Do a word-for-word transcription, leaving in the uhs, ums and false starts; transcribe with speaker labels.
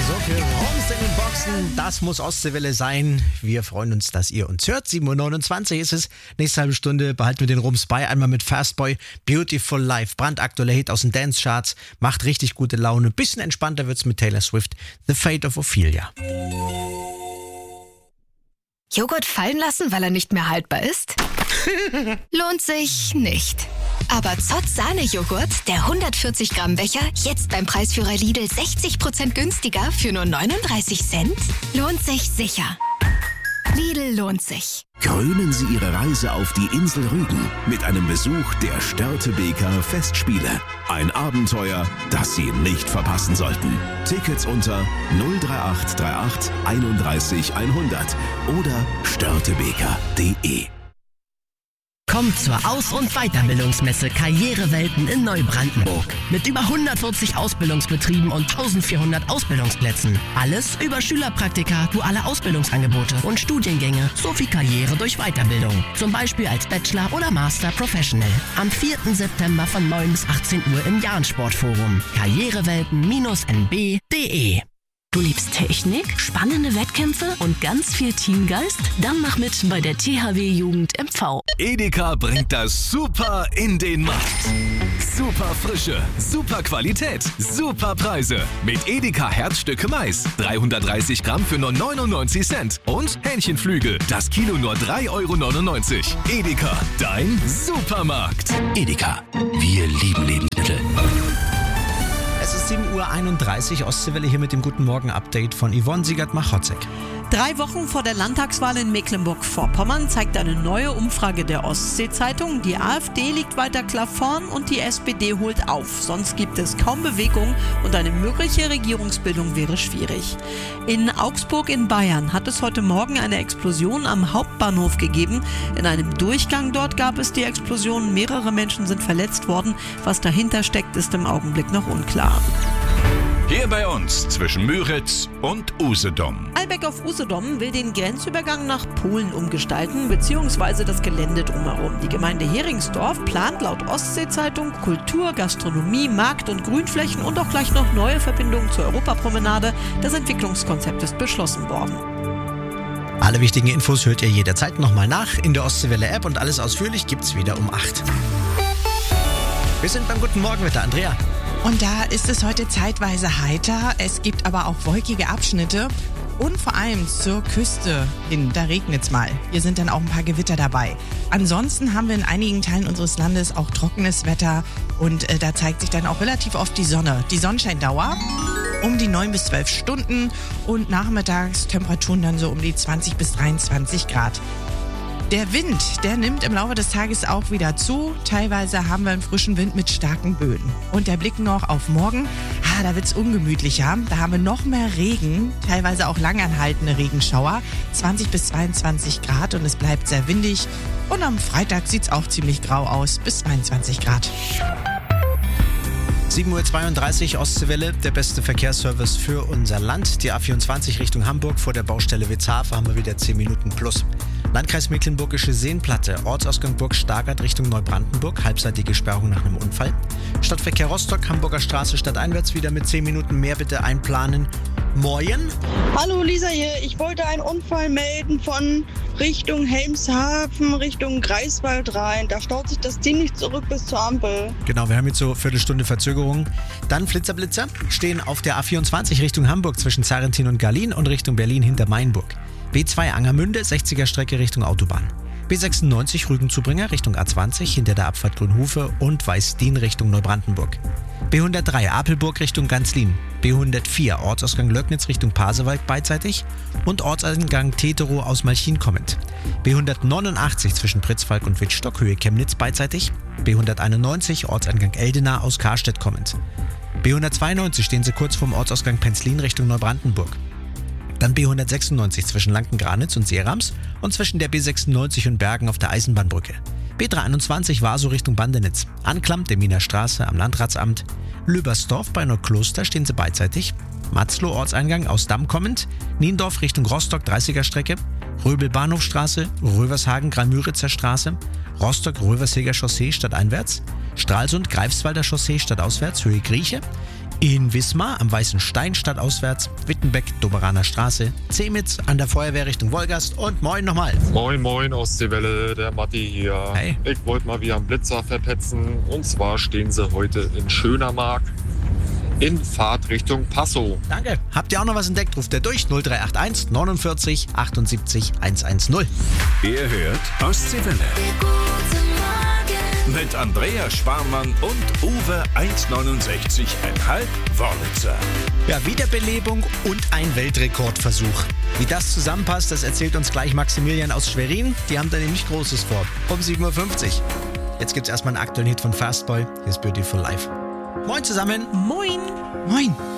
Speaker 1: So viel Rums in den Boxen, das muss Ostseewelle sein. Wir freuen uns, dass ihr uns hört. sieben Uhr neunundzwanzig ist es. Nächste halbe Stunde behalten wir den Rums bei. Einmal mit Fastboy, Beautiful Life. Brandaktueller Hit aus den Dance-Charts. Macht richtig gute Laune. Bisschen entspannter wird's mit Taylor Swift. The Fate of Ophelia.
Speaker 2: Joghurt fallen lassen, weil er nicht mehr haltbar ist? Lohnt sich nicht. Aber Zott Sahne-Joghurt, der hundertvierzig Gramm Becher, jetzt beim Preisführer Lidl sechzig Prozent günstiger für nur neununddreißig Cent? Lohnt sich sicher. Lidl lohnt sich.
Speaker 3: Krönen Sie Ihre Reise auf die Insel Rügen mit einem Besuch der Störtebeker Festspiele. Ein Abenteuer, das Sie nicht verpassen sollten. Tickets unter null drei acht drei acht einunddreißig hundert oder störtebeker punkt de.
Speaker 4: Kommt zur Aus- und Weiterbildungsmesse Karrierewelten in Neubrandenburg. Mit über hundertvierzig Ausbildungsbetrieben und eintausendvierhundert Ausbildungsplätzen. Alles über Schülerpraktika, duale Ausbildungsangebote und Studiengänge sowie Karriere durch Weiterbildung. Zum Beispiel als Bachelor oder Master Professional. Am vierten September von neun bis achtzehn Uhr im Jahn-Sportforum. karrierewelten Bindestrich n b punkt de.
Speaker 5: Du liebst Technik, spannende Wettkämpfe und ganz viel Teamgeist? Dann mach mit bei der T H W-Jugend M V.
Speaker 6: Edeka bringt das Super in den Markt. Super Frische, super Qualität, super Preise. Mit Edeka Herzstücke Mais. dreihundertdreißig Gramm für nur neunundneunzig Cent. Und Hähnchenflügel. Das Kilo nur drei Euro neunundneunzig. Edeka, dein Supermarkt.
Speaker 3: Edeka, wir lieben Lebensmittel.
Speaker 1: Es ist sieben Uhr einunddreißig, Ostseewelle hier mit dem Guten Morgen-Update von Yvonne Siegert-Machotzek.
Speaker 7: Drei Wochen vor der Landtagswahl in Mecklenburg-Vorpommern zeigt eine neue Umfrage der Ostsee-Zeitung, die AfD liegt weiter klar vorn und die S P D holt auf. Sonst gibt es kaum Bewegung und eine mögliche Regierungsbildung wäre schwierig. In Augsburg in Bayern hat es heute Morgen eine Explosion am Hauptbahnhof gegeben. In einem Durchgang dort gab es die Explosion. Mehrere Menschen sind verletzt worden. Was dahinter steckt, ist im Augenblick noch unklar.
Speaker 6: Hier bei uns zwischen Müritz und Usedom.
Speaker 7: Eilbeck auf Usedom will den Grenzübergang nach Polen umgestalten, beziehungsweise das Gelände drumherum. Die Gemeinde Heringsdorf plant laut Ostsee-Zeitung Kultur, Gastronomie, Markt- und Grünflächen und auch gleich noch neue Verbindungen zur Europapromenade. Das Entwicklungskonzept ist beschlossen worden.
Speaker 1: Alle wichtigen Infos hört ihr jederzeit nochmal nach in der Ostseewelle-App und alles ausführlich gibt's wieder um acht. Wir sind beim Guten Morgenwetter, Andrea.
Speaker 8: Und da ist es heute zeitweise heiter, es gibt aber auch wolkige Abschnitte und vor allem zur Küste hin, da regnet's mal. Hier sind dann auch ein paar Gewitter dabei. Ansonsten haben wir in einigen Teilen unseres Landes auch trockenes Wetter und äh, da zeigt sich dann auch relativ oft die Sonne. Die Sonnenscheindauer um die neun bis zwölf Stunden und Nachmittagstemperaturen dann so um die zwanzig bis dreiundzwanzig Grad. Der Wind, der nimmt im Laufe des Tages auch wieder zu. Teilweise haben wir einen frischen Wind mit starken Böen. Und der Blick noch auf morgen, ah, da wird's ungemütlicher. Da haben wir noch mehr Regen, teilweise auch langanhaltende Regenschauer. zwanzig bis zweiundzwanzig Grad und es bleibt sehr windig. Und am Freitag sieht's auch ziemlich grau aus, bis zweiundzwanzig Grad.
Speaker 1: sieben Uhr zweiunddreißig, Ostseewelle, der beste Verkehrsservice für unser Land. Die A vierundzwanzig Richtung Hamburg vor der Baustelle Witzhafe haben wir wieder zehn Minuten plus. Landkreis Mecklenburgische Seenplatte, Ortsausgang Burg Stargard Richtung Neubrandenburg, halbseitige Sperrung nach einem Unfall. Stadtverkehr Rostock, Hamburger Straße stadteinwärts wieder mit zehn Minuten mehr bitte einplanen. Moin.
Speaker 9: Hallo Lisa hier, ich wollte einen Unfall melden von Richtung Helmshaven, Richtung Greifswald rein. Da staut sich das ziemlich zurück bis zur Ampel.
Speaker 1: Genau, wir haben jetzt so eine Viertelstunde Verzögerung. Dann Flitzer-Blitzer stehen auf der A vierundzwanzig Richtung Hamburg zwischen Zarrentin und Garlin und Richtung Berlin hinter Mainburg. B zwei Angermünde, sechziger Strecke Richtung Autobahn. B sechsundneunzig Rügenzubringer Richtung A zwanzig hinter der Abfahrt Grünhofe und Weißdien Richtung Neubrandenburg. B hundertdrei Apelburg Richtung Ganzlin. B hundertvier Ortsausgang Löcknitz Richtung Pasewalk beidseitig und Ortseingang Teterow aus Malchin kommend. B hundertneunundachtzig zwischen Pritzwalk und Wittstock Höhe Chemnitz beidseitig. B hunderteinundneunzig Ortseingang Eldena aus Karstedt kommend. B hundertzweiundneunzig stehen sie kurz vorm Ortsausgang Penzlin Richtung Neubrandenburg. Dann B hundertsechsundneunzig zwischen Lanken-Granitz und Seerams und zwischen der B sechsundneunzig und Bergen auf der Eisenbahnbrücke. B dreihunderteinundzwanzig Warsow Richtung Bandenitz. Anklam, der Miner Straße am Landratsamt. Löbersdorf bei Neukloster stehen sie beidseitig. Matzlow Ortseingang aus Damm kommend. Niendorf Richtung Rostock dreißiger Strecke. Röbel Bahnhofstraße, Rövershagen Greimüritzer Straße. Rostock Röverseger Chaussee stadteinwärts. Stralsund Greifswalder Chaussee stadtauswärts Höhe Grieche. In Wismar am Weißen Stein stadtauswärts, Wittenbeck, Doberaner Straße, Zemitz an der Feuerwehr Richtung Wolgast und moin nochmal.
Speaker 10: Moin moin Ostseewelle, der Matti hier.
Speaker 1: Hey.
Speaker 10: Ich wollte mal wieder einen Blitzer verpetzen und zwar stehen sie heute in Schönermark in Fahrt Richtung Passau.
Speaker 1: Danke. Habt ihr auch noch was entdeckt? Ruft ihr durch null drei acht eins neunundvierzig achtundsiebzig hundertzehn.
Speaker 3: Ihr hört Ostseewelle. Mit Andrea Sparmann und Uwe eins neunundsechzig Komma fünf Wörlitzer.
Speaker 1: Ja, Wiederbelebung und ein Weltrekordversuch. Wie das zusammenpasst, das erzählt uns gleich Maximilian aus Schwerin. Die haben da nämlich Großes vor. Um sieben Uhr fünfzig. Jetzt gibt's erstmal einen aktuellen Hit von Fastboy. Hier ist Beautiful Life. Moin zusammen.
Speaker 7: Moin.
Speaker 8: Moin.